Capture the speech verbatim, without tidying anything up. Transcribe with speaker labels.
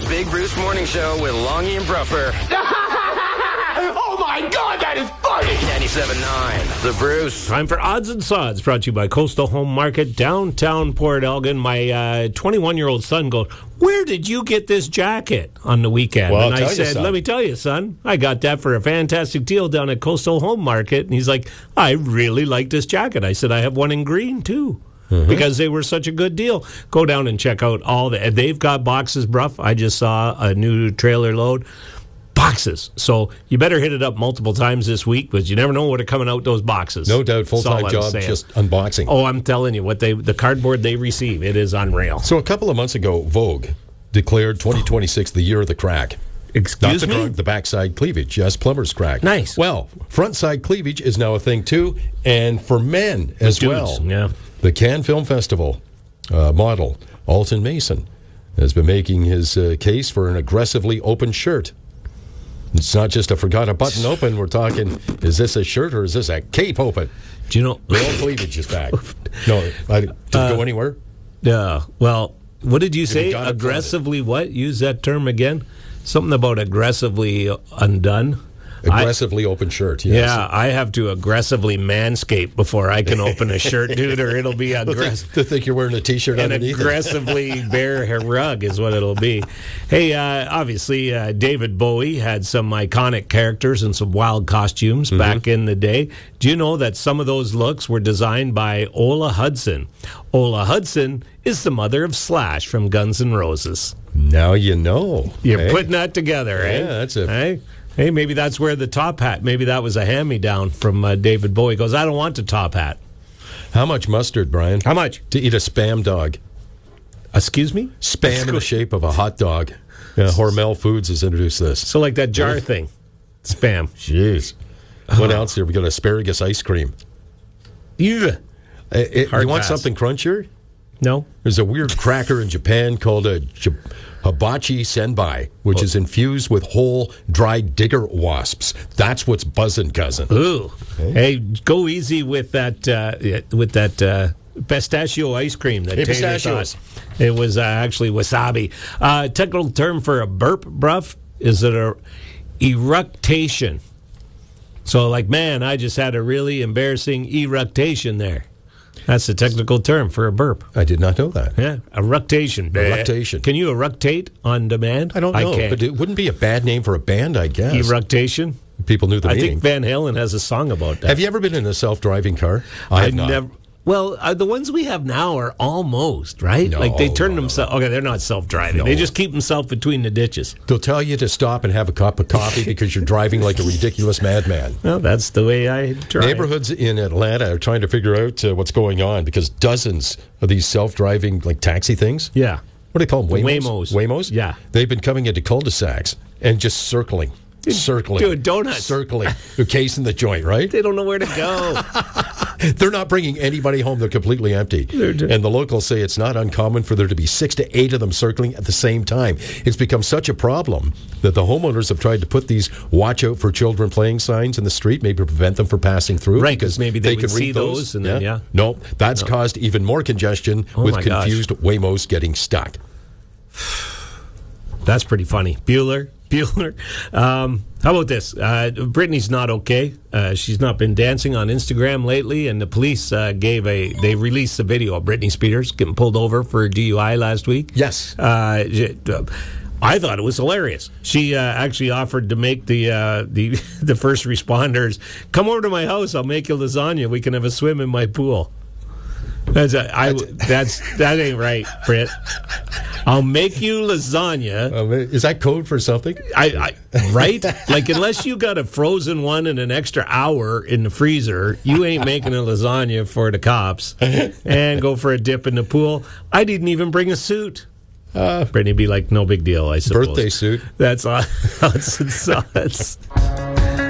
Speaker 1: The Big Bruce Morning Show with Longy and Bruffer.
Speaker 2: Oh my God, that is funny!
Speaker 1: ninety-seven point nine, The Bruce.
Speaker 3: Time for Odds and Sods, brought to you by Coastal Home Market, downtown Port Elgin. My uh, twenty-one-year-old son goes, "Where did you get this jacket on the weekend?"
Speaker 4: Well,
Speaker 3: and
Speaker 4: I'll
Speaker 3: I
Speaker 4: tell you,
Speaker 3: said,
Speaker 4: son.
Speaker 3: "Let me tell you, son, I got that for a fantastic deal down at Coastal Home Market." And he's like, "I really like this jacket." I said, "I have one in green, too." Mm-hmm. Because they were such a good deal. Go down and check out all the... They've got boxes, Bruff. I just saw a new trailer load. Boxes. So you better hit it up multiple times this week, because you never know what are coming out those boxes.
Speaker 4: No doubt,
Speaker 3: That's all
Speaker 4: full-time
Speaker 3: I'm
Speaker 4: job,
Speaker 3: saying.
Speaker 4: just unboxing.
Speaker 3: Oh, I'm telling you, what they the cardboard they receive, it is unreal.
Speaker 4: So a couple of months ago, Vogue declared twenty twenty-six the year of the crack.
Speaker 3: Excuse
Speaker 4: Not the
Speaker 3: me?
Speaker 4: drug, the backside cleavage. Yes, plumber's crack.
Speaker 3: Nice.
Speaker 4: Well, front side cleavage is now a thing too, and for men as
Speaker 3: Dudes,
Speaker 4: well.
Speaker 3: yeah.
Speaker 4: The Cannes Film Festival uh, model, Alton Mason, has been making his uh, case for an aggressively open shirt. It's not just a forgot a button open. We're talking, is this a shirt or is this a cape open?
Speaker 3: Do you know?
Speaker 4: Male cleavage is back. No, I, did it
Speaker 3: Uh,
Speaker 4: go anywhere?
Speaker 3: Yeah. Well, what did you say?
Speaker 4: got it
Speaker 3: Aggressively what? Use that term again. Something about aggressively undone.
Speaker 4: Aggressively open shirt, yes.
Speaker 3: Yeah, I have to aggressively manscape before I can open a shirt, dude, or it'll be
Speaker 4: To
Speaker 3: aggressive.
Speaker 4: think, to think you're wearing a T-shirt
Speaker 3: An
Speaker 4: underneath it.
Speaker 3: aggressively bare hair rug is what it'll be. Hey, uh, obviously, uh, David Bowie had some iconic characters and some wild costumes
Speaker 4: Mm-hmm.
Speaker 3: back in the day. Do you know that some of those looks were designed by Ola Hudson? Ola Hudson is the mother of Slash from Guns N' Roses.
Speaker 4: Now you know.
Speaker 3: You're
Speaker 4: eh?
Speaker 3: putting that together, eh?
Speaker 4: Yeah, that's a-
Speaker 3: Hey? Hey, maybe that's where the top hat, maybe that was a hand-me-down from uh, David Bowie. He goes, I don't want the top hat.
Speaker 4: How much mustard, Brian?
Speaker 3: How much?
Speaker 4: To eat a Spam dog.
Speaker 3: Excuse me?
Speaker 4: Spam in the shape of a hot dog. Yeah, Hormel Foods has introduced this.
Speaker 3: So like that jar thing. Spam.
Speaker 4: Jeez. What else here? We got asparagus ice cream.
Speaker 3: Yeah.
Speaker 4: Uh, it-
Speaker 3: Hard
Speaker 4: you want
Speaker 3: pass.
Speaker 4: something crunchier?
Speaker 3: No?
Speaker 4: There's a weird cracker in Japan called a j- hibachi senbai, which is infused with whole dried digger wasps. That's what's buzzing, cousin.
Speaker 3: Ooh. Hey, go easy with that uh, yeah, with that uh, pistachio ice cream that
Speaker 4: Hey,
Speaker 3: Taylor
Speaker 4: pistachios.
Speaker 3: thought. It was uh, actually wasabi. Uh, technical term for a burp, bruff, is it a eructation? So like, man, I just had a really embarrassing eructation there. That's the technical term for a burp.
Speaker 4: I did not know that.
Speaker 3: Yeah, eructation.
Speaker 4: Eructation.
Speaker 3: Can you eructate on demand?
Speaker 4: I don't know,
Speaker 3: can't.
Speaker 4: but it wouldn't be a bad name for a band, I guess.
Speaker 3: Eructation.
Speaker 4: People knew the
Speaker 3: I
Speaker 4: meaning.
Speaker 3: think Van Halen has a song about that.
Speaker 4: Have you ever been in a self-driving car? I have not.
Speaker 3: never. Well, uh, the ones we have now are almost right.
Speaker 4: No,
Speaker 3: like they turn
Speaker 4: no, no,
Speaker 3: themselves. Okay, they're not self-driving.
Speaker 4: No.
Speaker 3: They just keep themselves between the ditches.
Speaker 4: They'll tell you to stop and have a cup of coffee because you're driving like a ridiculous madman.
Speaker 3: Well, that's the way I drive.
Speaker 4: Neighborhoods in Atlanta are trying to figure out uh, what's going on because dozens of these self-driving like taxi things.
Speaker 3: Yeah.
Speaker 4: What do they call them? Waymos?
Speaker 3: Waymos.
Speaker 4: Waymos?
Speaker 3: Yeah.
Speaker 4: They've been coming into cul-de-sacs and just circling. Circling.
Speaker 3: dude, donuts.
Speaker 4: Circling. They're casing the joint, right?
Speaker 3: They don't know where to go.
Speaker 4: They're not bringing anybody home. They're completely empty.
Speaker 3: just-
Speaker 4: And the locals say it's not uncommon for there to be six to eight of them circling at the same time. It's become such a problem that the homeowners have tried to put these watch out for children playing signs in the street, maybe prevent them from passing through.
Speaker 3: Right, 'cause maybe they would
Speaker 4: could
Speaker 3: see
Speaker 4: read
Speaker 3: those and then, yeah.
Speaker 4: No, that's caused even more congestion
Speaker 3: Oh
Speaker 4: with
Speaker 3: my gosh.
Speaker 4: confused Waymos getting stuck.
Speaker 3: That's pretty funny. Bueller. Bueller. Um, how about this? Uh, Britney's not okay. Uh, she's not been dancing on Instagram lately, and the police uh, gave a. They released a video of Britney Spears getting pulled over for D U I last week.
Speaker 4: Yes.
Speaker 3: Uh, j- uh, I thought it was hilarious. She uh, actually offered to make the uh, the the first responders come over to my house. I'll make you lasagna. We can have a swim in my pool. That's a, I, that's that ain't right, Britt. I'll make you lasagna.
Speaker 4: Um, is that code for something?
Speaker 3: I, I right? Like unless you got a frozen one and an extra hour in the freezer, you ain't making a lasagna for the cops and go for a dip in the pool. I didn't even bring a suit. Uh, Brittany be like, no big deal, I suppose.
Speaker 4: Birthday suit.
Speaker 3: That's all. That's, that's, that's